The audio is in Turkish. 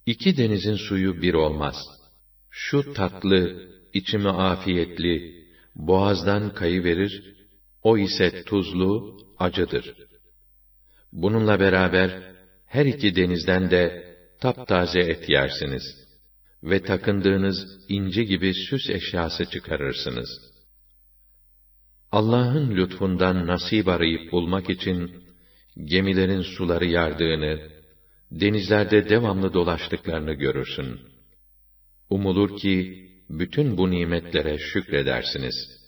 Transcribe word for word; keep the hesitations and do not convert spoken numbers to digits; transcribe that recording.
İki denizin suyu bir olmaz. Şu tatlı, içimi afiyetli, boğazdan kayıverir, o ise tuzlu, acıdır. Bununla beraber, her iki denizden de taptaze et yersiniz ve takındığınız inci gibi süs eşyası çıkarırsınız. Allah'ın lütfundan nasip arayıp bulmak için, gemilerin suları yardığını, denizlerde devamlı dolaştıklarını görürsün. Umulur ki, bütün bu nimetlere şükredersiniz.